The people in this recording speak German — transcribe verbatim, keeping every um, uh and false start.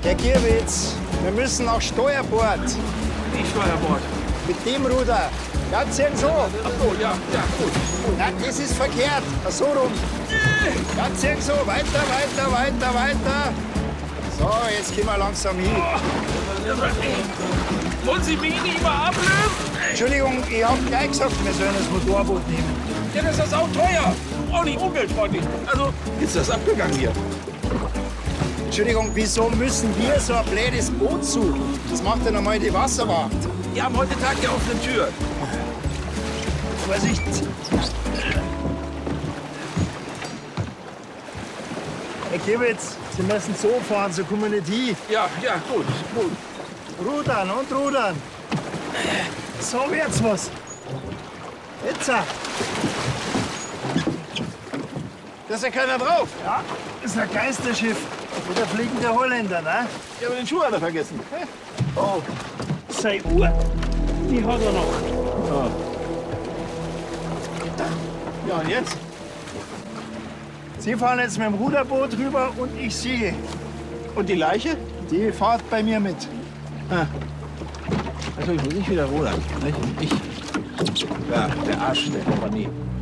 Herr Gierwitz, wir müssen nach Steuerbord. Wie Steuerbord? Mit dem Ruder. Ganz irgend so. Ach so, ja, ja, gut. Nein, das ist verkehrt. So rum. Ganz irgend so. Weiter, weiter, weiter, weiter. So, jetzt gehen wir langsam hin. Wollen Sie mich nicht mal ablösen? Entschuldigung, ich hab gleich gesagt, wir sollen das Motorboot nehmen. Ja, das ist auch teuer. Auch nicht umweltfreundlich. Also, ist das abgegangen hier? Entschuldigung, wieso müssen wir so ein blödes Boot suchen? Das macht ja nochmal die Wasserwacht. Die haben heute Tag die offene Tür. Vorsicht. Herr Kiewitz, Sie müssen so fahren, so kommen wir nicht hin. Ja, ja, gut, gut. Rudern und rudern. So wird's was. Jetzt. Da ist ja keiner drauf. Ja, ist ein Geisterschiff. Oder fliegende Holländer, ne? Ja, aber den Schuh hat er vergessen. Oh, seine Uhr, die hat er noch. Ja. Ja, und jetzt? Sie fahren jetzt mit dem Ruderboot rüber und ich Sie. Und die Leiche? Die fahrt bei mir mit. Ah. Also ich muss nicht wieder rudern. Nicht? Ich. Ja, der Arsch, der aber nie.